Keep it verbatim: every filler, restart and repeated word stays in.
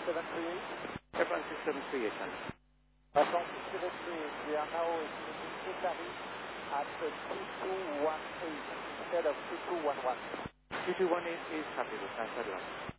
seven three eight. Air France six seven three eight. Air France six seven three eight, we are now estimating to Paris at two two one eight instead of two two one one. two two one eight is happy with that,